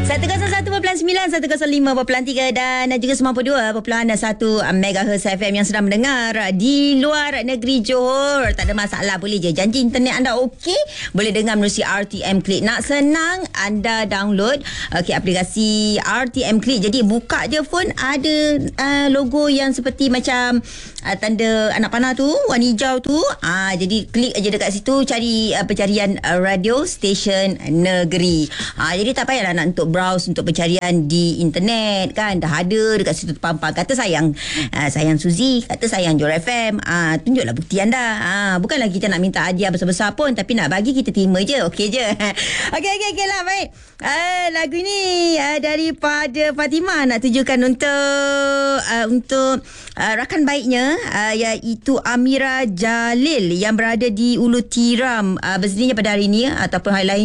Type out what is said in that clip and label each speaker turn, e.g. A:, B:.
A: 101.9, 105.3 dan juga 92.1 MHz FM yang sedang mendengar di luar negeri Johor. Tak ada masalah, boleh je. Janji internet anda okey, boleh dengar menerusi RTM Klik. Nak senang, anda download aplikasi RTM Klik. Jadi buka je phone, ada logo yang seperti macam tanda anak panah tu, warna hijau tu. Jadi klik aja dekat situ, cari pencarian radio stesen negeri. Jadi tak payahlah nak untuk browse untuk pencarian di internet kan, dah ada dekat situ terpampang. Kata sayang Suzy, kata sayang Johor FM, tunjuklah bukti anda. Bukanlah kita nak minta hadiah besar-besar pun, tapi nak bagi kita terima je, okey je. Okey lah, baik. Lagu ni daripada Fatimah nak tujukan untuk rakan baiknya, iaitu Amira Jalil yang berada di Ulu Tiram, berzininya pada hari ini ataupun hari lain